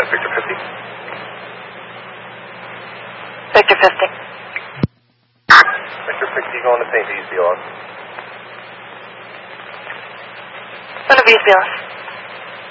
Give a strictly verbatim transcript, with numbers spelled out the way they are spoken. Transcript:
Victor fifty. Victor fifty. Victor fifty going to Saint East, be off. Going to be off.